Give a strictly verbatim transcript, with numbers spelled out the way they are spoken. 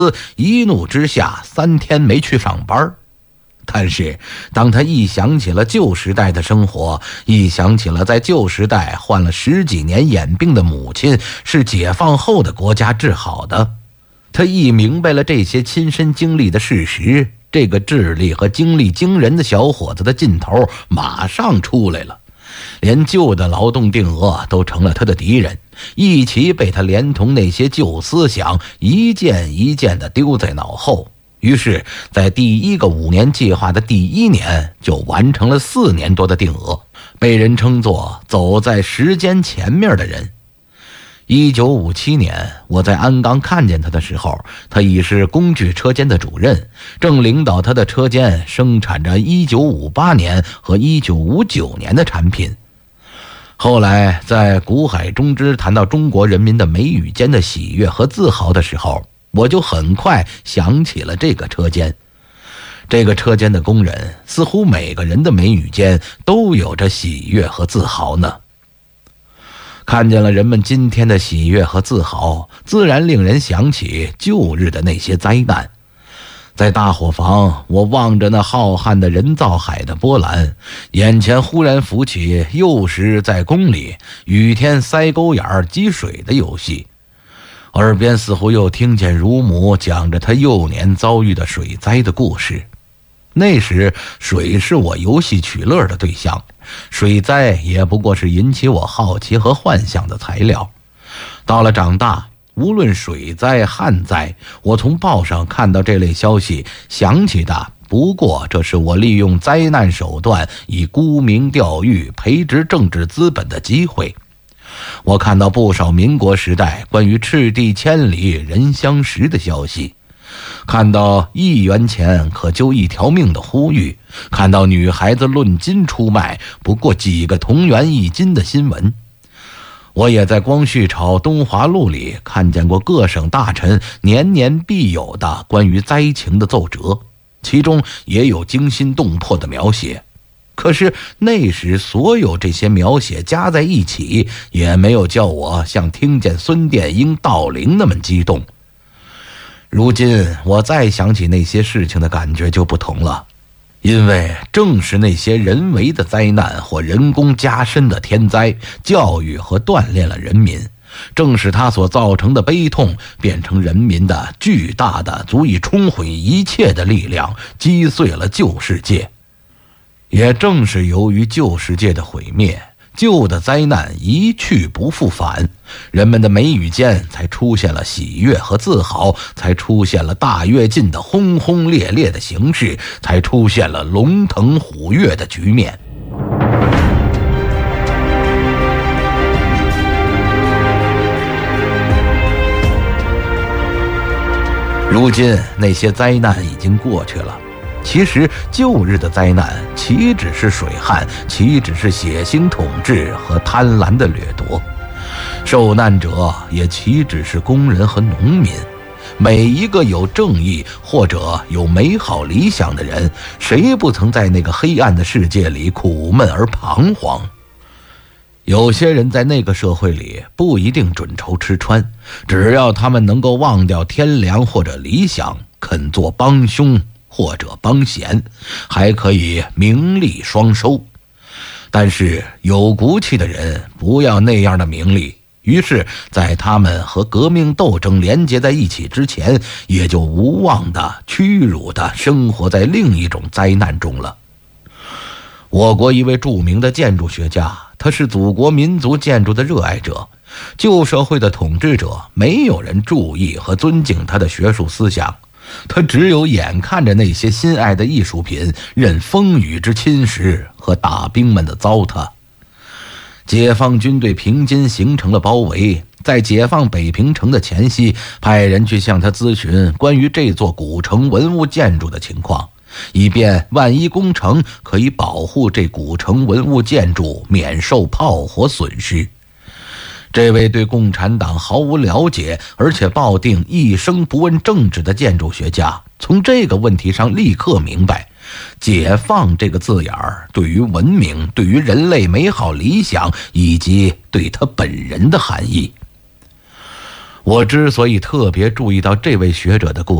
一怒之下三天没去上班。但是当他一想起了旧时代的生活，一想起了在旧时代患了十几年眼病的母亲是解放后的国家治好的，他一明白了这些亲身经历的事实，这个智力和精力惊人的小伙子的劲头马上出来了。连旧的劳动定额都成了他的敌人，一起被他连同那些旧思想一件一件地丢在脑后。于是在第一个五年计划的第一年就完成了四年多的定额，被人称作走在时间前面的人。一九五七年我在鞍钢看见他的时候，他已是工具车间的主任，正领导他的车间生产着一九五八年和一九五九年的产品。后来在古海中之谈到中国人民的眉宇间的喜悦和自豪的时候，我就很快想起了这个车间。这个车间的工人似乎每个人的眉宇间都有着喜悦和自豪呢。看见了人们今天的喜悦和自豪，自然令人想起旧日的那些灾难。在大伙房，我望着那浩瀚的人造海的波澜，眼前忽然浮起幼时在宫里雨天塞沟眼积水的游戏，耳边似乎又听见乳母讲着她幼年遭遇的水灾的故事。那时水是我游戏取乐的对象，水灾也不过是引起我好奇和幻想的材料。到了长大，无论水灾旱灾，我从报上看到这类消息，想起的不过这是我利用灾难手段以沽名钓誉培植政治资本的机会。我看到不少民国时代关于赤地千里人相识的消息，看到一元钱可救一条命的呼吁，看到女孩子论斤出卖不过几个铜元一斤的新闻。我也在光绪朝东华录里看见过各省大臣年年必有的关于灾情的奏折，其中也有惊心动魄的描写。可是那时所有这些描写加在一起，也没有叫我像听见孙殿英悼灵那么激动。如今我再想起那些事情的感觉就不同了，因为正是那些人为的灾难或人工加深的天灾，教育和锻炼了人民，正是它所造成的悲痛变成人民的巨大的足以冲毁一切的力量，击碎了旧世界。也正是由于旧世界的毁灭，旧的灾难一去不复返，人们的眉宇间才出现了喜悦和自豪，才出现了大跃进的轰轰烈烈的形势，才出现了龙腾虎跃的局面。如今那些灾难已经过去了，其实旧日的灾难岂止是水旱，岂止是血腥统治和贪婪的掠夺，受难者也岂止是工人和农民。每一个有正义或者有美好理想的人，谁不曾在那个黑暗的世界里苦闷而彷徨？有些人在那个社会里不一定准愁吃穿，只要他们能够忘掉天良或者理想，肯做帮凶或者帮闲，还可以名利双收。但是有骨气的人不要那样的名利，于是在他们和革命斗争连接在一起之前，也就无望的屈辱的生活在另一种灾难中了。我国一位著名的建筑学家，他是祖国民族建筑的热爱者，旧社会的统治者没有人注意和尊敬他的学术思想，他只有眼看着那些心爱的艺术品任风雨之侵蚀和大兵们的糟蹋。解放军对平津形成了包围，在解放北平城的前夕，派人去向他咨询关于这座古城文物建筑的情况，以便万一攻城可以保护这古城文物建筑免受炮火损失。这位对共产党毫无了解，而且抱定一生不问政治的建筑学家，从这个问题上立刻明白，解放这个字眼儿对于文明，对于人类美好理想，以及对他本人的含义。 我之所以特别注意到这位学者的故